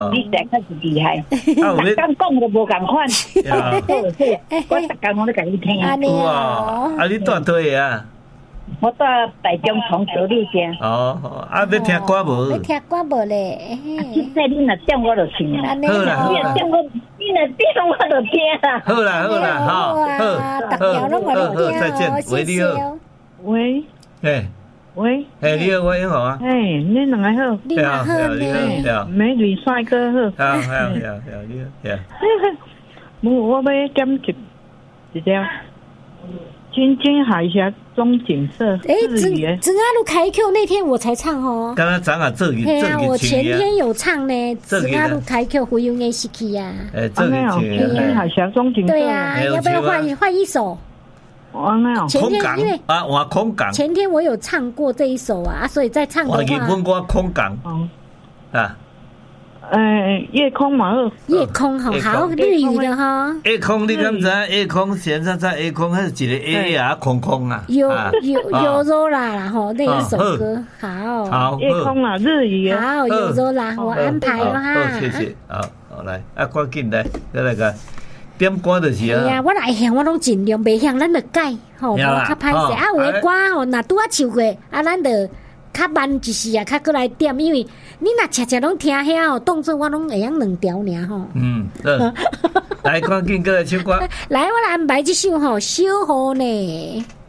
你实在较是厉害，逐工讲都无共款。我逐工我都甲你听。 哇，你住对啊？ 我住台中从德路街。 哦，要听歌无？ 要听歌无咧？ 即说你若点我就听啦。 好啦， 你若点我就听啦。 好啦， 好，逐条拢我都听。 再见，喂，你好。 喂。喂， 你好，我你好啊。 你两个好。 你好， 你好， 美女帅哥好。 好，你好。 我要点一条。金金海峡中景色， 曾阿路开 Q 那天我才唱哦。 刚刚咱啊做对啊，我前天有唱呢。曾阿路开 Q 胡勇的 Siki 呀。 金金海峡中景色。 对啊，要不要换一首？前天因为我空港。 前天我有唱过这一首啊，所以再唱的话。 我日本歌空港啊。 夜空嘛好。 夜空好日语的哈。 夜空你敢知？夜空现在夜空还是一个 A 啊空啊。 有rola 啦吼，那一首歌好。 夜空啊，日语啊。好有rola，我安排了哈。 好，谢谢。好来，赶紧来，再来个点歌就是啊。 哎呀，我来向我拢尽量袂向，咱就改吼，无较歹势啊。有的歌吼，若拄啊唱过啊，咱就。较慢一时啊，较过来点，因为你若切拢听遐哦，当作我拢会用2条尔吼。 来，赶紧过来唱歌。 来，我来安排这首吼，小雨呢。